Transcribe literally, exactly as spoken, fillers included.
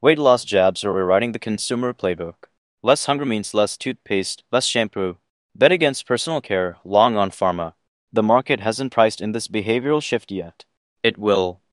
Weight loss jabs are rewriting the consumer playbook. Less hunger means less toothpaste, less shampoo. Bet against personal care, long on pharma. The market hasn't priced in this behavioral shift yet. It will.